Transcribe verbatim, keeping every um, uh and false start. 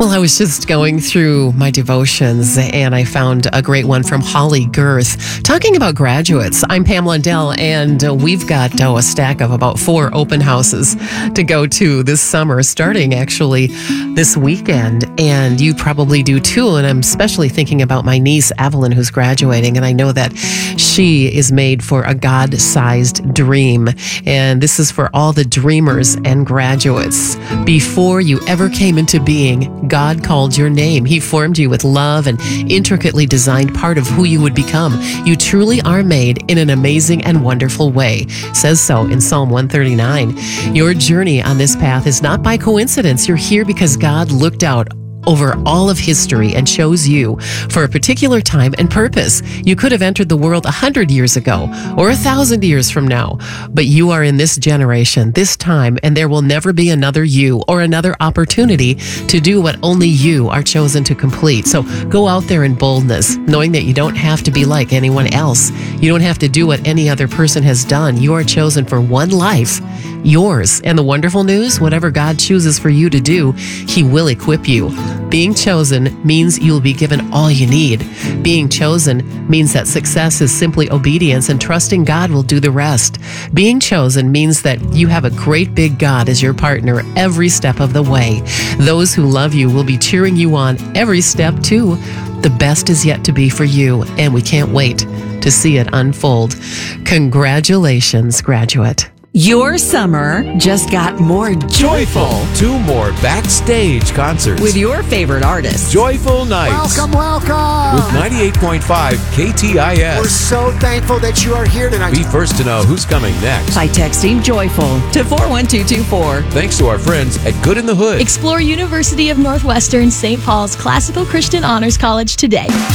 Well, I was just going through my devotions and I found a great one from Holly Girth talking about graduates. I'm Pam Lundell, and uh, we've got uh, a stack of about four open houses to go to this summer, starting actually this weekend. And you probably do too. And I'm especially thinking about my niece, Evelyn, who's graduating. And I know that she is made for a God-sized dream. And this is for all the dreamers and graduates. Before you ever came into being, God called your name. He formed you with love and intricately designed part of who you would become. You truly are made in an amazing and wonderful way. It says so in Psalm one thirty-nine. Your journey on this path is not by coincidence. You're here because God looked out over all of history and chose you for a particular time and purpose. You could have entered the world a hundred years ago or a thousand years from now, but you are in this generation, this time, and there will never be another you or another opportunity to do what only you are chosen to complete. So go out there in boldness, knowing that you don't have to be like anyone else. You don't have to do what any other person has done. You are chosen for one life, yours. And the wonderful news, whatever God chooses for you to do, He will equip you. Being chosen means you'll be given all you need. Being chosen means that success is simply obedience, and trusting God will do the rest. Being chosen means that you have a great big God as your partner every step of the way. Those who love you will be cheering you on every step too. The best is yet to be for you, and we can't wait to see it unfold. Congratulations, graduate. Your summer just got more joyful. Two more backstage concerts With your favorite artists. Joyful Nights Welcome, welcome. with ninety-eight point five K T I We're S. so thankful that you are here tonight. Be first to know who's coming next. By texting joyful to four one two two four. Thanks to our friends at Good in the Hood. Explore University of Northwestern Saint Paul's Classical Christian Honors College today.